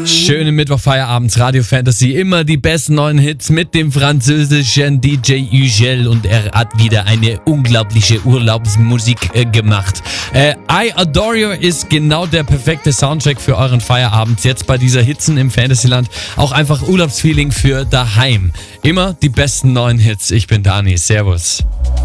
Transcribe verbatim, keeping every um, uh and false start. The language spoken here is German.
Schöne Mittwochfeierabends, Radio Fantasy. Immer die besten neuen Hits mit dem französischen D J Ugel. Und er hat wieder eine unglaubliche Urlaubsmusik äh, gemacht. Äh, I Adore You ist genau der perfekte Soundtrack für euren Feierabend. Jetzt bei dieser Hitzen im Fantasyland auch einfach Urlaubsfeeling für daheim. Immer die besten neuen Hits. Ich bin Dani. Servus.